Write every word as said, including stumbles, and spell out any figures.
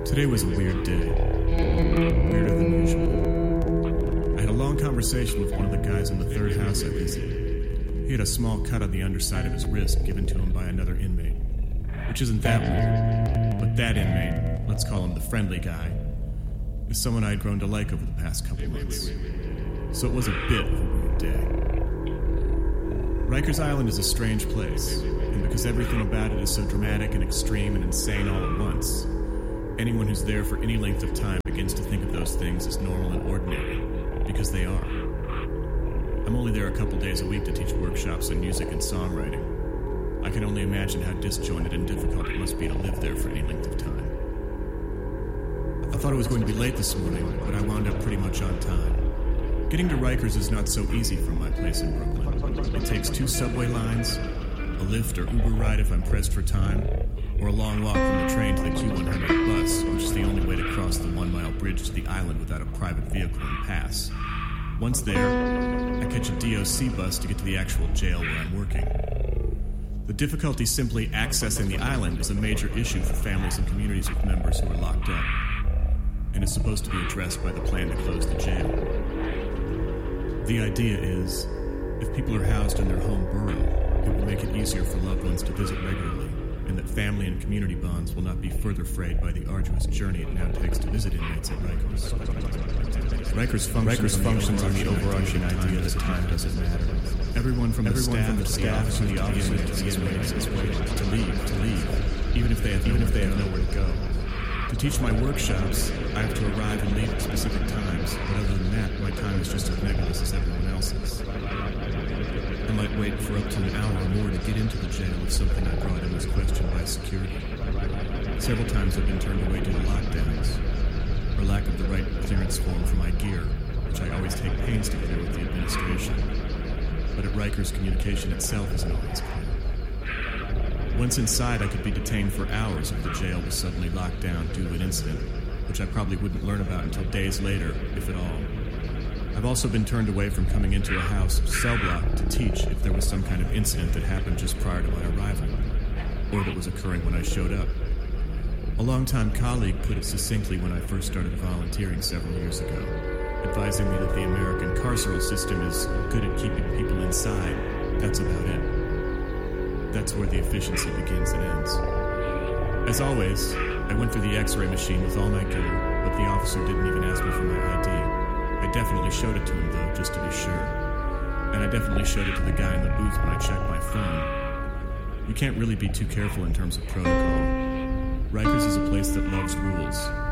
Today was a weird day. Weirder than usual. I had a long conversation with one of the guys in the third house I visited. He had a small cut on the underside of his wrist given to him by another inmate. Which isn't that weird. But that inmate, let's call him the friendly guy, is someone I had grown to like over the past couple months. So it was a bit of a weird day. Rikers Island is a strange place, and because everything about it is so dramatic and extreme and insane all at once, anyone who's there for any length of time begins to think of those things as normal and ordinary, because they are. I'm only there a couple days a week to teach workshops on music and songwriting. I can only imagine how disjointed and difficult it must be to live there for any length of time. I thought it was going to be late this morning, but I wound up pretty much on time. Getting to Rikers is not so easy from my place in Brooklyn. It takes two subway lines, a Lyft or Uber ride if I'm pressed for time, or a long walk from the train to the Q one hundred bus, which is the only way to cross the one-mile bridge to the island without a private vehicle and pass. Once there, I catch a D O C bus to get to the actual jail where I'm working. The difficulty simply accessing the island is a major issue for families and communities with members who are locked up, and is supposed to be addressed by the plan to close the jail. The idea is, if people are housed in their home borough, it will make it easier for loved ones to visit regularly, and that family and community bonds will not be further frayed by the arduous journey it now takes to visit inmates at Rikers. Rikers functions, Rikers functions on the overarching idea that time doesn't matter. Everyone from the staff, from the staff to the officers to the inmates is waiting to leave, to leave, even if they have, even if they have nowhere to go. To teach my workshops, I have to arrive and leave at specific times, but other than that, my time is just as nebulous as everyone else's. I might wait for up to an hour or more to get into the jail if something I brought in was questioned by security. Several times I've been turned away due to lockdowns, or lack of the right clearance form for my gear, which I always take pains to clear with the administration. But at Rikers, communication itself isn't always clear. Once inside, I could be detained for hours if the jail was suddenly locked down due to an incident, which I probably wouldn't learn about until days later, if at all. I've also been turned away from coming into a house cell block to teach if there was some kind of incident that happened just prior to my arrival, or that was occurring when I showed up. A longtime colleague put it succinctly when I first started volunteering several years ago, advising me that the American carceral system is good at keeping people inside. That's about it. That's where the efficiency begins and ends. As always, I went through the x-ray machine with all my gear, but the officer didn't even ask me for my I D. I definitely showed it to him, though, just to be sure. And I definitely showed it to the guy in the booth when I checked my phone. You can't really be too careful in terms of protocol. Rikers is a place that loves rules.